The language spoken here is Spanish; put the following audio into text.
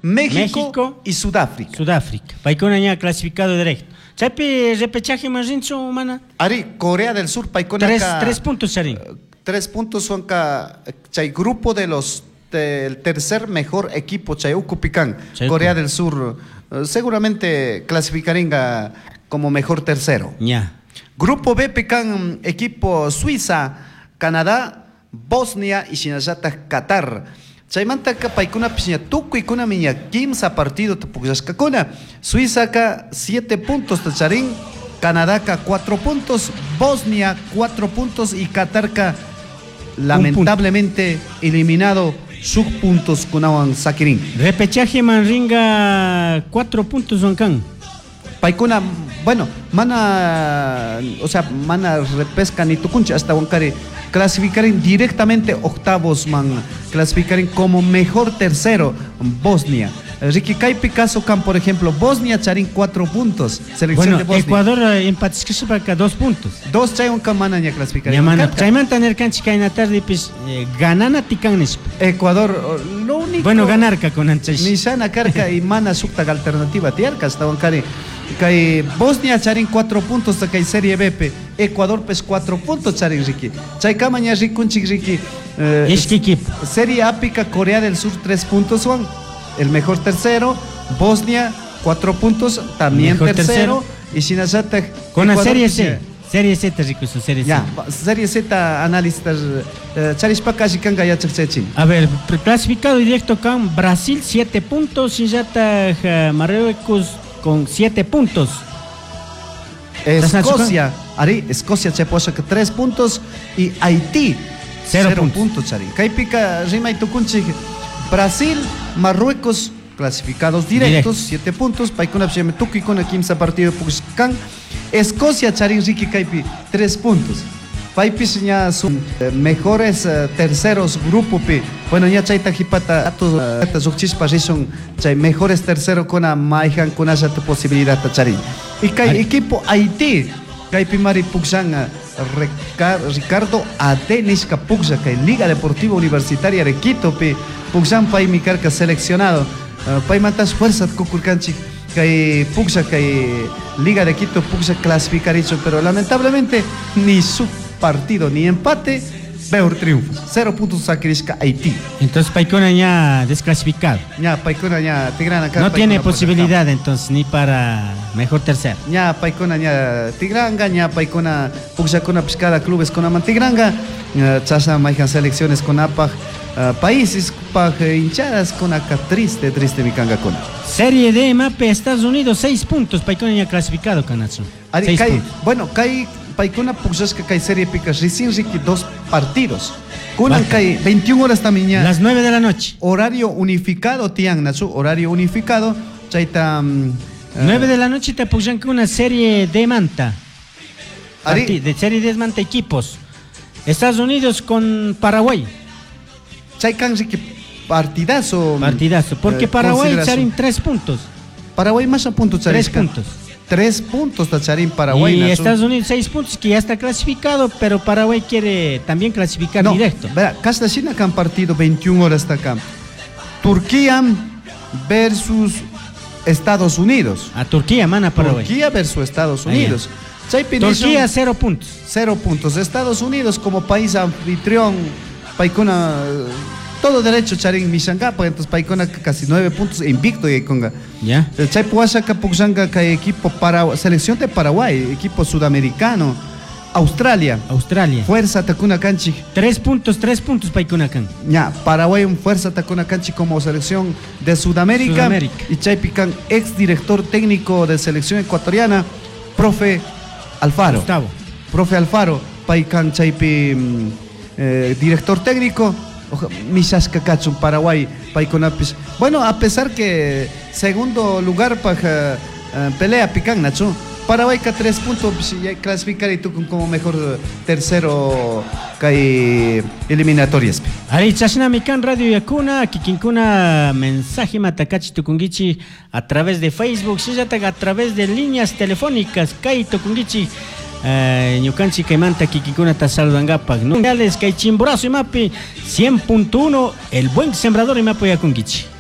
México y Sudáfrica. Sudáfrica. Paikuna ya clasificado directo. Chapi repechaje más rincho, mana. Ari, Corea del Sur, paikuna tres puntos, Charín. 3 puntos son chay grupo del tercer mejor equipo, chay Ucupican. Corea del Sur, seguramente clasificaría como mejor tercero. Ya. Grupo B, pecan equipo Suiza, Canadá, Bosnia y Shinajata, Qatar. Chaymanta ka paikuna piña tuku y kuna miña 15 partido tupukashkakuna. Suiza ka 7 puntos tacharín, Canadá ka 4 puntos, Bosnia 4 puntos y Qatar ka lamentablemente eliminado sus puntos kunawan sakirin. Repechaje manringa 4 puntos Wankan. Paikuna, bueno, mana repesca ni tucuncha hasta Wankari clasificarían directamente octavos, clasificarían como mejor tercero Bosnia. Ricky Kai Picasso Can, por ejemplo, Bosnia charín 4 puntos. Selección de Bosnia. Ecuador empatisque para 2 puntos. 2 chay un camana ya clasificarían. Yamana, chayman tener canchica en la tarde, pues ganana ticanes. Ecuador, lo único. Bueno, ganar con antes. Nisana Carca y Mana Sukta alternativa tiarca hasta Wankari. Que Bosnia charin 4 puntos de que Serie BP, Ecuador pues 4 puntos charin Ricky. Chay Kamaña Rikunchik Ricky. Serie Ápica Corea del Sur 3 puntos son el mejor tercero, Bosnia 4 puntos también tercero y Shinajata con la Serie C. Serie Z, Rico, Serie C. Ya, Serie Z analistas Charishpaka Shikanga ya Chachechin. A ver, clasificado directo con Brasil 7 puntos, Shinajata Marruecos con 7 puntos. Escocia, Escocia Chepocha 3 puntos y Haití 0 puntos. Caipica Rima y Tucunchi, Brasil, Marruecos clasificados directos 7 puntos. Paikuna Tuki con el 15 partido Puxcan. Escocia Charin Ricky Caipi 3 puntos. Paipis ya son mejores terceros grupo P. Bueno, ya chaita hipata todos zuchispa son mejores terceros con a maijan con esa posibilidad tacharín. Y kai equipo Haití, Caipi Mari Puxan Ricardo Adenisca Puxa, que Liga Deportiva Universitaria de Quito P. Puxan Pai Micarca seleccionado. Pai Matas Fuerzas Kukulcanchi. Que Puxa, que Liga de Quito Puxa clasificar hecho, pero lamentablemente ni su partido ni empate, peor triunfo. 0 puntos Sakirisca Haití. Entonces Paikuna ya desclasificado. Ya Paikuna ya Tigrana acá. No tiene posibilidad entonces ni para mejor tercero. Ya Paikuna ya Tigranga, ya Paikuna Puxa con pescada clubes con Amantigranga, Chasa Maijan selecciones con APAG. Países para hinchadas con acá triste mi canga con. Serie D Mape Estados Unidos 6 puntos, Paikuna ya clasificado Canacho. Bueno, Kai Paikuna Puxasca Kai Serie Picas recién Ricky 2 partidos. Kunan Kai 21 horas también. Las 9 de la noche. Horario unificado Tiang Nachu, horario unificado. Chaita 9 de la noche te puxan con una serie de Manta. De serie de Manta equipos. Estados Unidos con Paraguay. Chaycan Ricky partidazo. Porque Paraguay charin 3 puntos. Paraguay más a puntos 3 puntos. 3 puntos tacharín Paraguay. Y Estados Unidos 6 puntos, que ya está clasificado, pero Paraguay quiere también clasificar directo. Verá, Casta China acá han partido 21 horas hasta acá. Turquía versus Estados Unidos. A Turquía, mana Paraguay. Turquía versus Estados Unidos. Turquía 0 puntos. 0 puntos. Estados Unidos como país anfitrión, Paikuna, todo derecho charín Mishangapa, entonces Paikuna casi 9 puntos invicto y conga. Ya. Chaipuasa Capuxanga que equipo para selección de Paraguay, equipo sudamericano. Australia. Fuerza Tacuna Canchi. 3 puntos Paikuna Can. Ya, Paraguay Fuerza Tacuna Canchi como selección de Sudamérica. Y Chaipican, ex director técnico de selección ecuatoriana, profe Alfaro. Gustavo. Profe Alfaro, Paican Chaipi. Director técnico Mishashka Kachun Paraguay Paikonapis. Bueno, a pesar que segundo lugar para pelea Pican Nacho, Paraguay ka 3 puntos clasificar y tú como mejor tercero que eliminatorias. Ari Chashna Mikan Radio Yakuna, Kikinkuna mensaje Matakachi Tukungichi a través de Facebook, a través de líneas telefónicas, Kai Tukungichi. Ñucanchi Caimanta Kikikuna Tasaldangapak, ¿no? Kai Chimborazo y Mapi 100.1, el buen sembrador y Mapo Yakungichi.